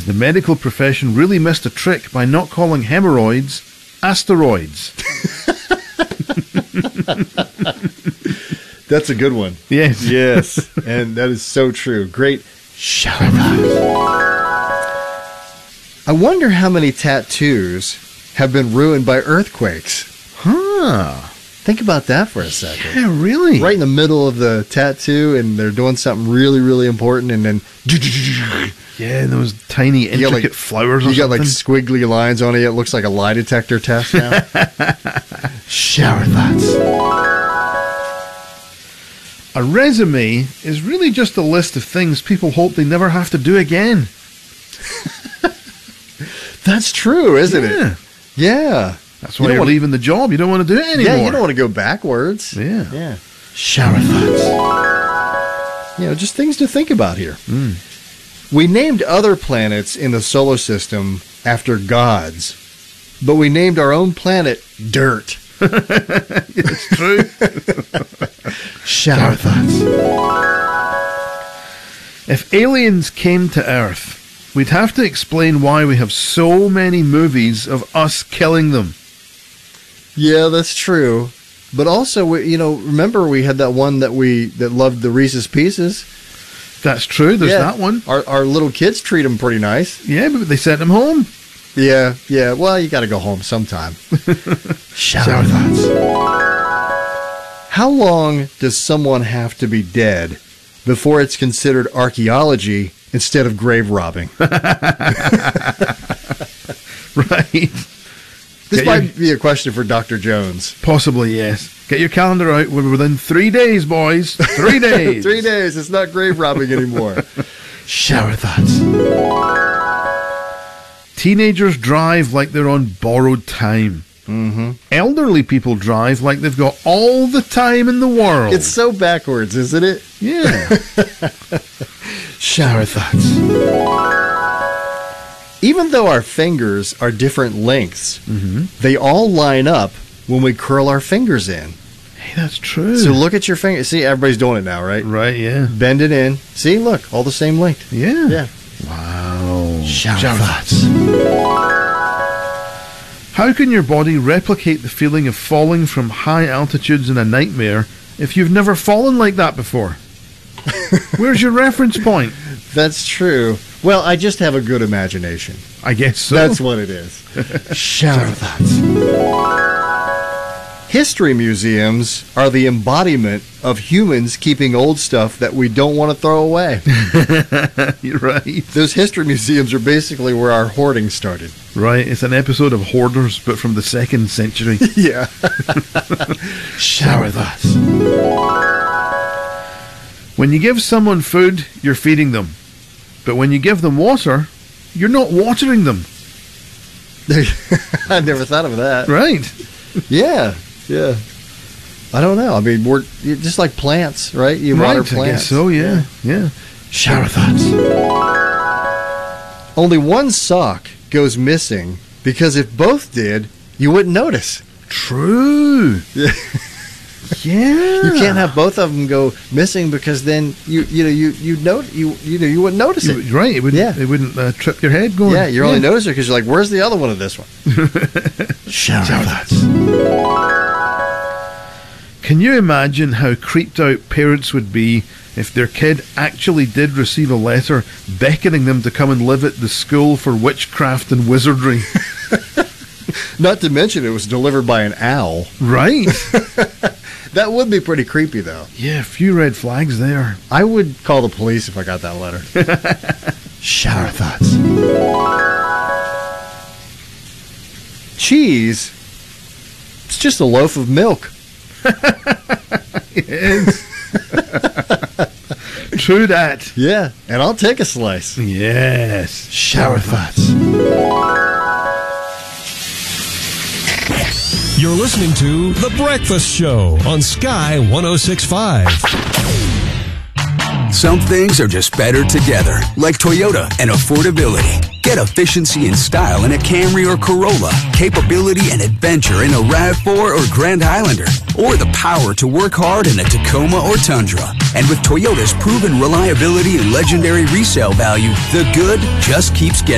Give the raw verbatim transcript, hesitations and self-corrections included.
The medical profession really missed a trick by not calling hemorrhoids asteroids. That's a good one. Yes. Yes. And that is so true. Great shower thoughts. I wonder how many tattoos have been ruined by earthquakes. Huh. Think about that for a second. Yeah, really? Right in the middle of the tattoo, and they're doing something really, really important, and then yeah, those tiny you got, intricate like, flowers or you got something. like squiggly lines on it. It looks like a lie detector test now. Shower thoughts. A resume is really just a list of things people hope they never have to do again. That's true, isn't Yeah. it? Yeah. That's why you you're wanna, leaving the job. You don't want to do it anymore. Yeah, you don't want to go backwards. Yeah. Yeah. Shower thoughts. You know, just things to think about here. Mm. We named other planets in the solar system after gods, but we named our own planet dirt. It's true. Shower thoughts. If aliens came to Earth, we'd have to explain why we have so many movies of us killing them. Yeah, that's true. But also, we, you know, remember we had that one that we that loved the Reese's Pieces. That's true. There's Yeah. that one. Our our little kids treat them pretty nice. Yeah, but they sent them home. Yeah, yeah. Well, you got to go home sometime. Shower, Shower thoughts. How long does someone have to be dead before it's considered archaeology instead of grave robbing? Right. This Get might your- be a question for Doctor Jones. Possibly, yes. Get your calendar out. We're within three days, boys. Three days. Three days. It's not grave robbing anymore. Shower thoughts. Teenagers drive like they're on borrowed time. Mm-hmm. Elderly people drive like they've got all the time in the world. It's so backwards, isn't it? Yeah. Shower thoughts. Even though our fingers are different lengths, Mm-hmm. they all line up when we curl our fingers in. Hey, that's true. So look at your finger. See, everybody's doing it now, right? Right, yeah. Bend it in. See, look, all the same length. Yeah. Yeah. Wow. Shower thoughts. How can your body replicate the feeling of falling from high altitudes in a nightmare if you've never fallen like that before? Where's your reference point? That's true. Well, I just have a good imagination. I guess so. That's what it is. Shower thoughts. History museums are the embodiment of humans keeping old stuff that we don't want to throw away. You're right. Those history museums are basically where our hoarding started. Right. It's an episode of Hoarders, but from the second century. Yeah. Shower thoughts. When you give someone food, you're feeding them. But when you give them water, you're not watering them. I never thought of that. Right. Yeah. Yeah. I don't know. I mean, we're you're just like plants, right? You Right, water I plants. guess so, yeah. Yeah. Shower thoughts. Only one sock goes missing because if both did, you wouldn't notice. True. Yeah. Yeah. You can't have both of them go missing because then you you know you you know you you know you wouldn't notice You- it. right. It wouldn't, Yeah. it wouldn't uh, trip your head going. Yeah, you're only noticing because you're like, where's the other one of this one? Shower thoughts. Can you imagine how creeped out parents would be if their kid actually did receive a letter beckoning them to come and live at the school for witchcraft and wizardry? Not to mention it was delivered by an owl. Right. That would be pretty creepy, though. Yeah, a few red flags there. I would call the police if I got that letter. Shower thoughts. Cheese. It's just a loaf of milk. Yes. True that. Yeah, and I'll take a slice. Yes. Shower thoughts. You're listening to The Breakfast Show on Sky one oh six point five. Some things are just better together, like Toyota and affordability. Get efficiency and style in a Camry or Corolla, capability and adventure in a RAV four or Grand Highlander, or the power to work hard in a Tacoma or Tundra. And with Toyota's proven reliability and legendary resale value, the good just keeps getting